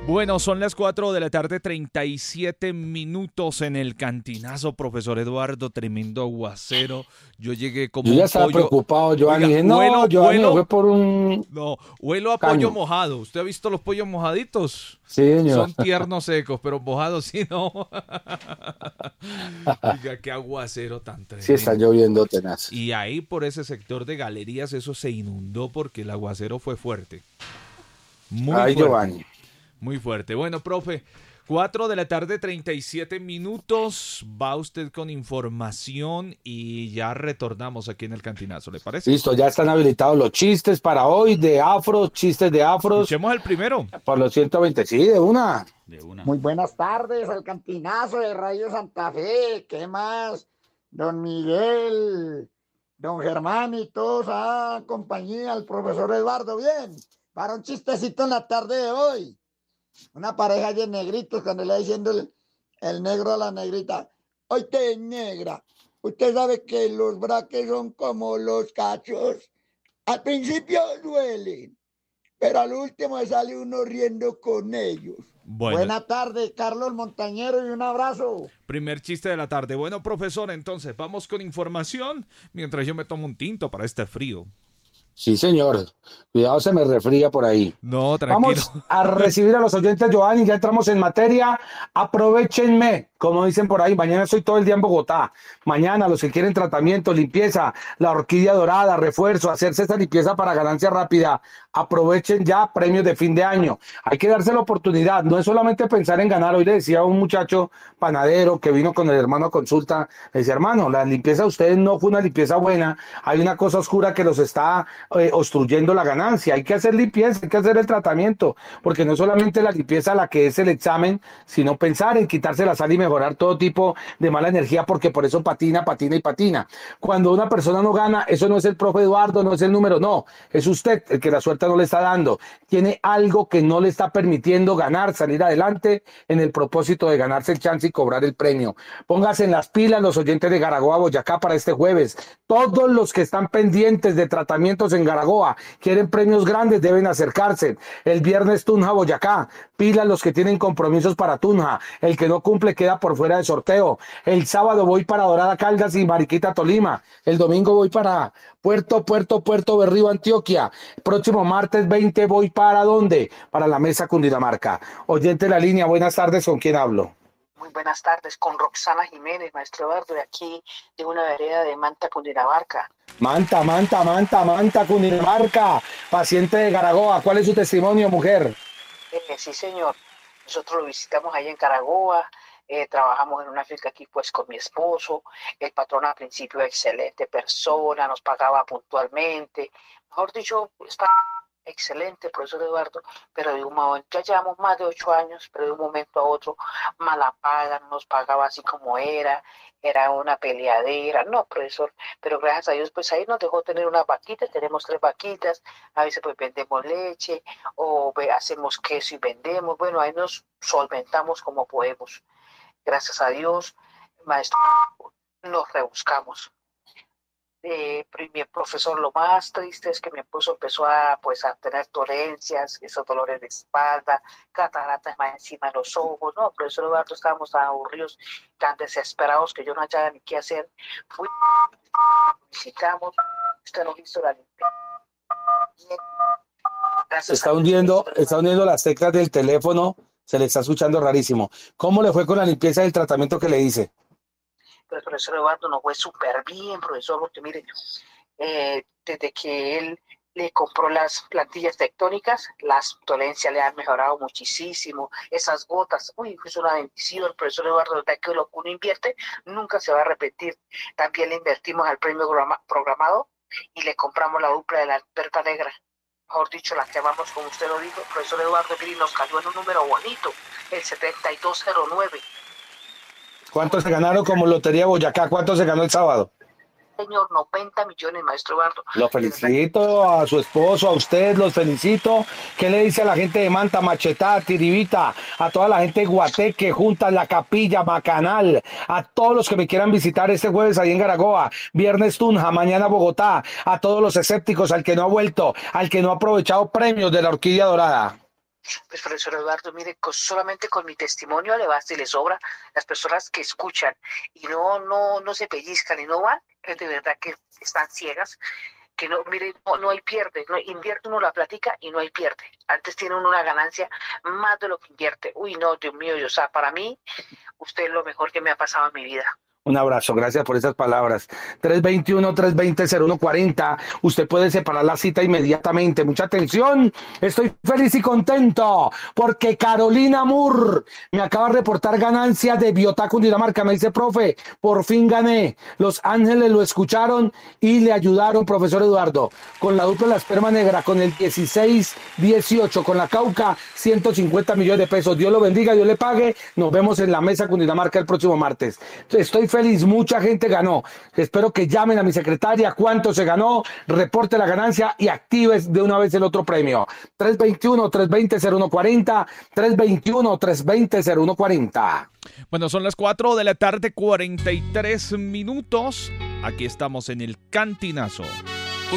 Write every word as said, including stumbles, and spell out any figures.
Bueno, son las cuatro de la tarde, treinta y siete minutos en el Cantinazo, profesor Eduardo, tremendo aguacero. Yo llegué como Yo ya un estaba pollo. preocupado, Giovanni. Oiga, Dije, no, huelo, Giovanni fue huelo, por un no, huelo a pollo caño. mojado. ¿Usted ha visto los pollos mojaditos? Sí, señor. Son tiernos secos, pero mojados sí no. Oiga, qué aguacero tan Sí está tremendo. lloviendo tenaz. Y ahí por ese sector de galerías eso se inundó porque el aguacero fue fuerte. Muy Ay, fuerte. Giovanni. Muy fuerte. Bueno, profe, cuatro de la tarde, treinta y siete minutos. Va usted con información y ya retornamos aquí en el Cantinazo, ¿le parece? Listo, ya están habilitados los chistes para hoy de afros, chistes de afros Escuchemos el primero. por los ciento veinte. Sí, de una. De una. Muy buenas tardes al Cantinazo de Radio Santa Fe. ¿Qué más? Don Miguel, don Germán y todos a compañía, el profesor Eduardo. Bien, para un chistecito en la tarde de hoy. Una pareja de negritos cuando le va diciendo el, el negro a la negrita: oye, negra, usted sabe que los braques son como los cachos. Al principio duelen, pero al último sale uno riendo con ellos. Bueno, Buena tarde, Carlos Montañero, y un abrazo. primer chiste de la tarde. Bueno, profesor, entonces vamos con información mientras yo me tomo un tinto para este frío. Sí, señor. Cuidado, se me refría por ahí. No, tranquilo. Vamos a recibir a los oyentes, Giovanni. Ya entramos en materia. Aprovechenme, como dicen por ahí. Mañana estoy todo el día en Bogotá. Mañana, los que quieren tratamiento, limpieza, la orquídea dorada, refuerzo, hacerse esta limpieza para ganancia rápida. Aprovechen ya premios de fin de año. Hay que darse la oportunidad. No es solamente pensar en ganar. Hoy le decía a un muchacho panadero que vino con el hermano a consulta. Le decía, hermano, la limpieza de ustedes no fue una limpieza buena. Hay una cosa oscura que los está eh, obstruyendo la ganancia. Hay que hacer limpieza, hay que hacer el tratamiento, porque no solamente la limpieza la que es el examen, sino pensar en quitarse la sal y mejorar todo tipo de mala energía, porque por eso patina, patina y patina. Cuando una persona no gana, eso no es el profe Eduardo, no es el número, no, es usted el que la suerte no le está dando. Tiene algo que no le está permitiendo ganar, salir adelante en el propósito de ganarse el chance y cobrar el premio. Póngase en las pilas los oyentes de Garagoa, Boyacá para este jueves. Todos los que están pendientes de tratamientos en Garagoa, quieren premios grandes, deben acercarse. El viernes Tunja, Boyacá. Pilas los que tienen compromisos para Tunja. El que no cumple queda por fuera de sorteo. El sábado voy para Dorada Caldas y Mariquita, Tolima. El domingo voy para Puerto, Puerto, Puerto Berrío, Antioquia. Próximo martes veinte voy para ¿dónde? Para la Mesa Cundinamarca. Oyente de la línea, buenas tardes, ¿con quién hablo? Muy buenas tardes, con Roxana Jiménez, maestro Eduardo, de aquí, de una vereda de Manta, Cundinamarca. Manta, Manta, Manta, Manta, Cundinamarca, paciente de Garagoa. ¿Cuál es su testimonio, mujer? Eh, sí, señor. Nosotros lo visitamos ahí en Caragoa, eh, trabajamos en una finca aquí pues con mi esposo. El patrón al principio excelente persona, nos pagaba puntualmente. Mejor dicho, está excelente, profesor Eduardo, pero de un momento, ya llevamos más de ocho años, pero de un momento a otro, mala paga, no nos pagaba así como era, era una peleadera, no, profesor, pero gracias a Dios, pues ahí nos dejó tener unas vaquitas, tenemos tres vaquitas, a veces pues vendemos leche, o ve, hacemos queso y vendemos, bueno, ahí nos solventamos como podemos, gracias a Dios, maestro, nos rebuscamos. Eh, mi profesor, lo más triste es que mi esposo empezó a, pues, a tener dolencias, esos dolores de espalda, cataratas más encima de los ojos. No, profesor Eduardo, estábamos tan aburridos, tan desesperados que yo no hallaba ni qué hacer. Fui, visitamos, usted nos hizo la limpieza. Está hundiendo, está hundiendo las teclas del teléfono, se le está escuchando rarísimo. ¿Cómo le fue con la limpieza del tratamiento que le hice? Pero el profesor Eduardo nos fue súper bien, profesor, porque mire, eh, desde que él le compró las plantillas tectónicas, las dolencias le han mejorado muchísimo, esas gotas, uy, es una bendición, el profesor Eduardo, de verdad que lo que uno invierte nunca se va a repetir. También le invertimos al premio programado y le compramos la dupla de la Alberta Negra. Mejor dicho, la llamamos como usted lo dijo, el profesor Eduardo, y nos cayó en un número bonito, el setenta y dos cero nueve. ¿Cuánto se ganaron como Lotería Boyacá? ¿Cuánto se ganó el sábado? Señor, noventa millones, maestro Eduardo. Lo felicito a su esposo, a usted, los felicito. ¿Qué le dice a la gente de Manta, Machetá, Tiribita, a toda la gente de Guateque, Junta, La Capilla, Bacanal, a todos los que me quieran visitar este jueves ahí en Garagoa, viernes Tunja, mañana Bogotá, a todos los escépticos, al que no ha vuelto, al que no ha aprovechado premios de la Orquídea Dorada? Pues profesor Eduardo, mire, con, solamente con mi testimonio le basta y le sobra. Las personas que escuchan y no, no, no se pellizcan y no van, es de verdad que están ciegas, que no, mire, no, no hay pierde, no, invierte uno la plática y no hay pierde. Antes tiene uno una ganancia más de lo que invierte. Uy, no, Dios mío, yo, o sea, para mí, usted es lo mejor que me ha pasado en mi vida. Un abrazo, gracias por esas palabras. tres veintiuno, tres veinte, cero uno cuarenta. Usted puede separar la cita inmediatamente. Mucha atención. Estoy feliz y contento porque Carolina Moore me acaba de reportar ganancias de Biotá Cundinamarca. Me dice, profe, por fin gané. Los Ángeles lo escucharon y le ayudaron, profesor Eduardo. Con la dupla de la esperma negra, con el dieciséis dieciocho, con la Cauca, ciento cincuenta millones de pesos. Dios lo bendiga, Dios le pague. Nos vemos en la mesa Cundinamarca el próximo martes. Estoy feliz. Feliz, mucha gente ganó. Espero que llamen a mi secretaria cuánto se ganó, reporte la ganancia y actives de una vez el otro premio. tres veintiuno, tres veinte, cero uno cuarenta, tres veintiuno, tres veinte, cero uno cuarenta. Bueno, son las cuatro de la tarde, cuarenta y tres minutos. Aquí estamos en el Cantinazo.